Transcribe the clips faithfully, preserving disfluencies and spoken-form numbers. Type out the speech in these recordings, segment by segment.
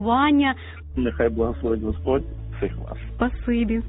Ваня. Нехай благословить Господь всіх вас. Спасибі.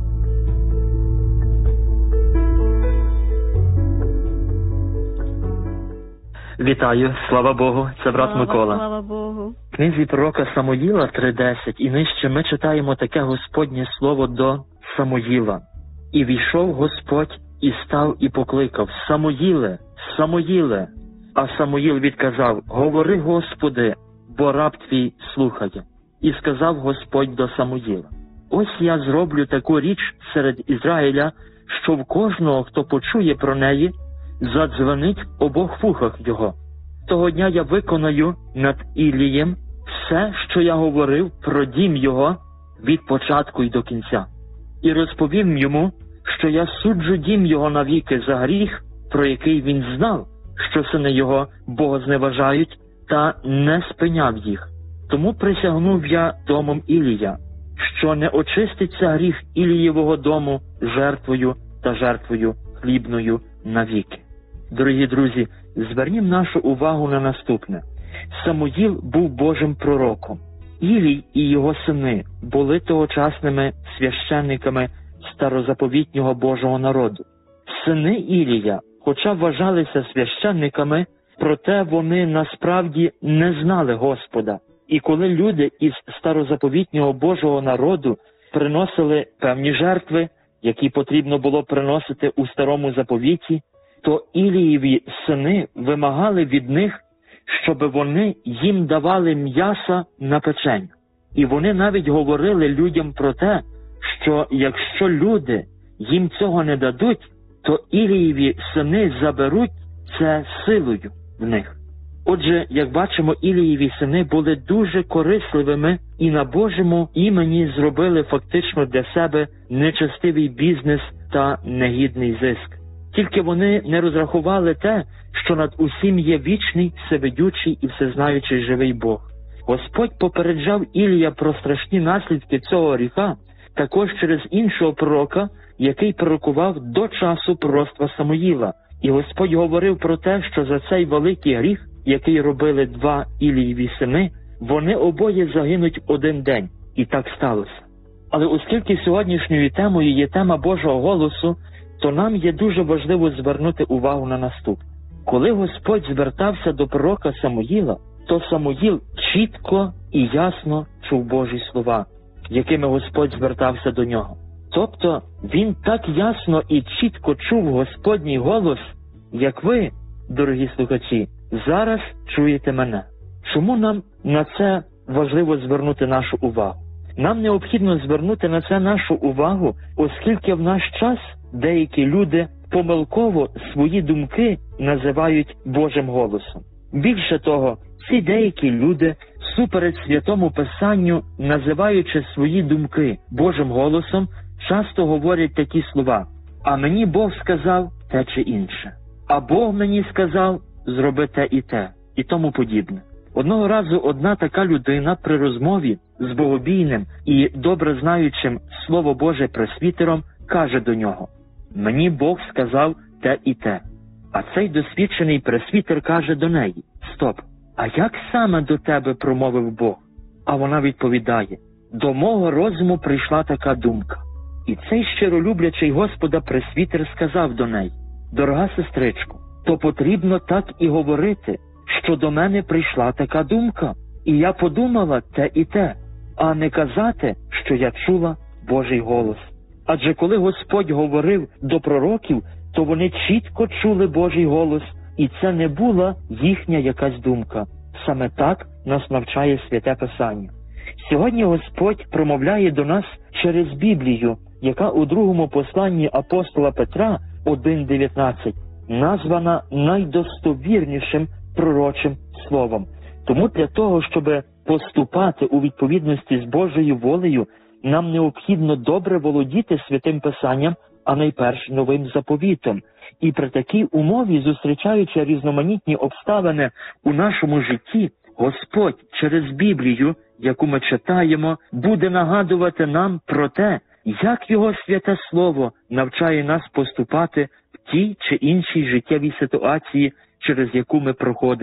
Вітаю, слава Богу, це брат Слава, Микола. Слава Богу. В книзі пророка Самуїла три десять і нижче ми читаємо таке Господнє слово до Самуїла. І війшов Господь, і став, і покликав: Самуїле, Самуїле. А Самуїл відказав: Говори, Господи, бо раб твій слухає. І сказав Господь до Самуїла: Ось я зроблю таку річ серед Ізраїля, що в кожного, хто почує про неї, задзвонить в обох вухах його. Того дня я виконаю над Ілієм все, що я говорив про дім його від початку й до кінця. І розповім йому, що я суджу дім його навіки за гріх, про який він знав, що сини його богозневажають, та не спиняв їх. Тому присягнув я домом Ілія, що не очиститься гріх Ілієвого дому жертвою та жертвою хлібною навіки. Дорогі друзі, звернім нашу увагу на наступне. Самуїл був Божим пророком. Ілій і його сини були тогочасними священниками старозаповітнього Божого народу. Сини Ілія, хоча вважалися священниками, проте вони насправді не знали Господа. І коли люди із старозаповітнього Божого народу приносили певні жертви, які потрібно було приносити у старому заповіті, то Ілієві сини вимагали від них, щоб вони їм давали м'яса на печення. І вони навіть говорили людям про те, що якщо люди їм цього не дадуть, то Ілієві сини заберуть це силою в них. Отже, як бачимо, Ілієві сини були дуже корисливими і на Божому імені зробили фактично для себе нечестивий бізнес та негідний зиск. Тільки вони не розрахували те, що над усім є вічний, всевидючий і всезнаючий живий Бог. Господь попереджав Ілія про страшні наслідки цього гріха також через іншого пророка, який пророкував до часу пророцтва Самуїла. І Господь говорив про те, що за цей великий гріх, який робили два Ілієві сини, вони обоє загинуть один день. І так сталося. Але оскільки сьогоднішньою темою є тема Божого голосу, то нам є дуже важливо звернути увагу на наступне. Коли Господь звертався до пророка Самуїла, то Самуїл чітко і ясно чув Божі слова, якими Господь звертався до нього. Тобто він так ясно і чітко чув Господній голос, як ви, дорогі слухачі, зараз чуєте мене. Чому нам на це важливо звернути нашу увагу? Нам необхідно звернути на це нашу увагу, оскільки в наш час деякі люди помилково свої думки називають Божим голосом. Більше того, ці деякі люди, супереч Святому Писанню, називаючи свої думки Божим голосом, часто говорять такі слова: «А мені Бог сказав те чи інше», «А Бог мені сказав зроби те і те», і тому подібне. Одного разу одна така людина при розмові з богобійним і добре знаючим Слово Боже пресвітером каже до нього: «Мені Бог сказав те і те». А цей досвідчений пресвітер каже до неї: «Стоп, а як саме до тебе промовив Бог?» А вона відповідає: «До мого розуму прийшла така думка». І цей щиролюблячий Господа пресвітер сказав до неї: «Дорога сестричко, то потрібно так і говорити, що до мене прийшла така думка, і я подумала те і те, а не казати, що я чула Божий голос». Адже коли Господь говорив до пророків, то вони чітко чули Божий голос, і це не була їхня якась думка. Саме так нас навчає Святе Писання. Сьогодні Господь промовляє до нас через Біблію, яка у другому посланні апостола Петра один дев'ятнадцять названа найдостовірнішим пророчим словом. Тому для того, щоб поступати у відповідності з Божою волею, нам необхідно добре володіти Святим Писанням, а найперш Новим Заповітом. І при такій умові, зустрічаючи різноманітні обставини у нашому житті, Господь через Біблію, яку ми читаємо, буде нагадувати нам про те, як Його святе Слово навчає нас поступати в тій чи іншій життєвій ситуації, через яку ми проходимо.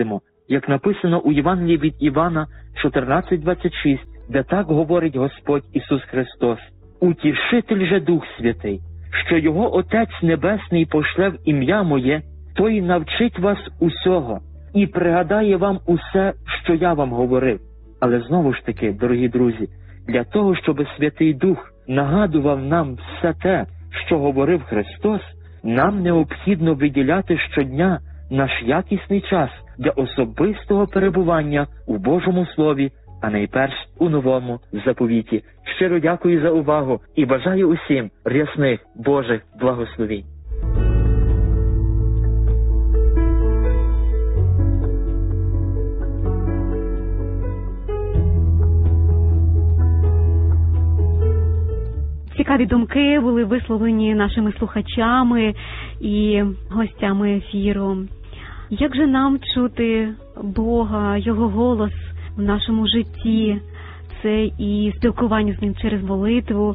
як написано у Євангелії від Івана чотирнадцять двадцять шість, де так говорить Господь Ісус Христос: «Утішитель же Дух Святий, що Його Отець Небесний пошле в ім'я Моє, Той навчить вас усього і пригадає вам усе, що я вам говорив». Але знову ж таки, дорогі друзі, для того, щоб Святий Дух нагадував нам все те, що говорив Христос, нам необхідно виділяти щодня наш якісний час для особистого перебування у Божому Слові, а найперш у Новому Заповіті. Щиро дякую за увагу і бажаю усім рясних Божих благословінь. Цікаві думки були висловлені нашими слухачами і гостями ефіру. Як же нам чути Бога, Його голос в нашому житті? Це і спілкування з Ним через молитву,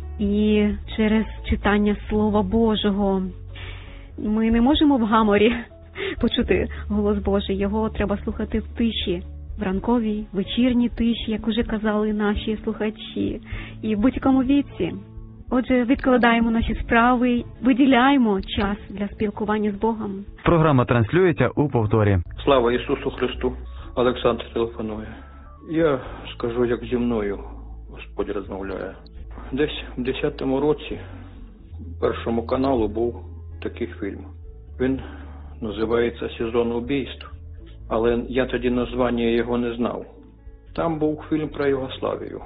і через читання Слова Божого. Ми не можемо в гаморі почути голос Божий. Його треба слухати в тиші, в ранковій, вечірній тиші, як уже казали наші слухачі, і в будь-якому віці. Отже, відкладаємо наші справи, виділяємо час для спілкування з Богом. Програма транслюється у повторі. Слава Ісусу Христу! Олександр телефонує. Я скажу, як зі мною Господь розмовляє. Десь в десятому році Першому каналу був такий фільм. Він називається «Сезон убійств», але я тоді названня його не знав. Там був фільм про Югославію,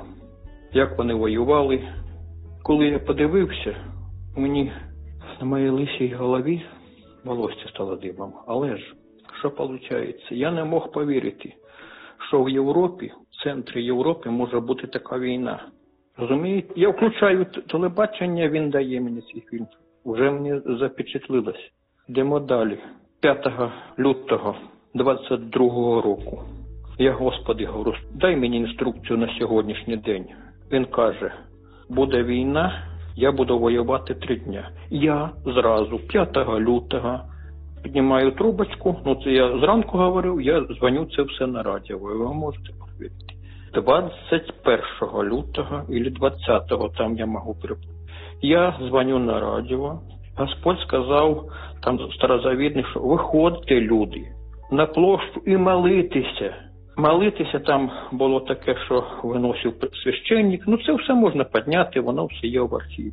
як вони воювали. Коли я подивився, мені на моїй лисій голові волосся стало дибом. Але ж, що виходить? Я не мог повірити, що в Європі, в центрі Європи може бути така війна. Розумієте? Я включаю телебачення, він дає мені цей фільм. Вже мені запечатлилось. Йдемо далі. п'ятого лютого двадцять другого року. Я, Господи, говорю, дай мені інструкцію на сьогоднішній день. Він каже: буде війна, я буду воювати три дня. Я зразу п'ятого лютого піднімаю трубочку, ну це я зранку говорив, я дзвоню це все на радіо, ви можете повірити. двадцять першого лютого або двадцятого, там я можу перепутати. Я дзвоню на радіо, Господь сказав, там старозавідний, що виходьте, люди, на площу і молитися. Молитися там було таке, що виносив священник. Ну це все можна підняти, воно все є в архіві.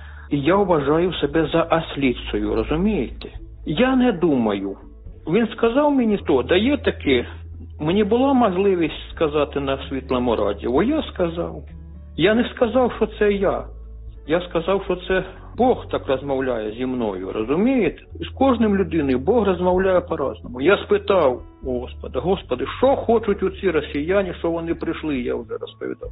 І я вважаю себе за ослідцею, розумієте? Я не думаю. Він сказав мені, то дає таке. Мені була можливість сказати на світлому радіо. Я сказав. Я не сказав, що це я. Я сказав, що це Бог так розмовляє зі мною, розумієте? І з кожним людиною Бог розмовляє по-разному. Я спитав Господа, Господи, що хочуть оці росіяни, що вони прийшли, я вже розповідав.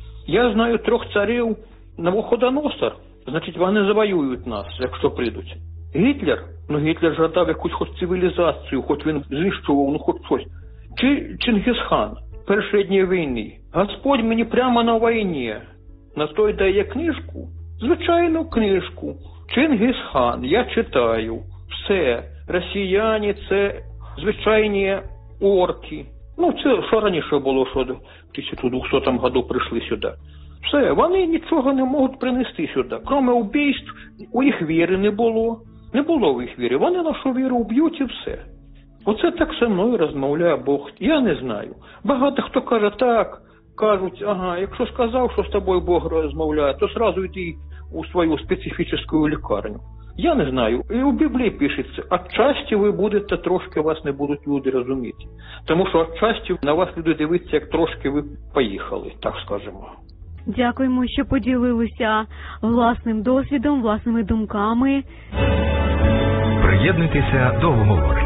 Я знаю трьох царів, Навуходоносор, значить вони завоюють нас, якщо прийдуть. Гітлер, ну Гітлер жадав якусь хоч цивілізацію, хоч він знищував, ну хоч щось. Чи Чингісхан, перші дні війни. Господь мені прямо на війні, на той дає книжку, звичайну книжку. Чингісхан, я читаю. Все. Росіяни – це звичайні орки. Ну, це що раніше було, що в тисяча двохсотому году прийшли сюди. Все. Вони нічого не можуть принести сюди. Крім убійств, у їх віри не було. Не було в їх віри. Вони нашу віру вб'ють і все. Оце так зі мною розмовляє Бог. Я не знаю. Багато хто каже так, кажуть, ага, якщо сказав, що з тобою Бог розмовляє, то одразу йди у свою специфічну лікарню. Я не знаю. І у Біблії пишеться, отчасті ви будете, трошки вас не будуть люди розуміти. Тому що отчасті на вас люди дивиться, як трошки ви поїхали, так скажемо. Дякуємо, що поділилися власним досвідом, власними думками. Приєднуйтеся до обговорення.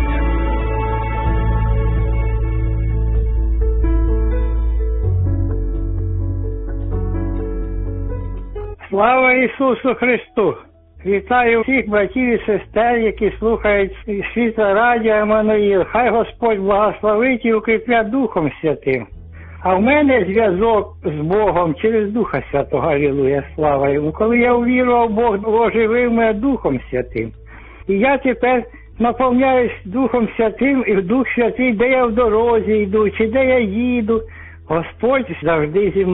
Слава Ісусу Христу! Вітаю всіх братів і сестер, які слухають світло радіо Еммануїл. Хай Господь благословить і укріпля Духом Святим. А в мене зв'язок з Богом через Духа Святого, алілуя, слава Йому. Коли я увірував, Бог оживив мене Духом Святим. І я тепер наповняюсь Духом Святим, і Дух Святий, де я в дорозі йду, чи де я їду, Господь завжди зі мною.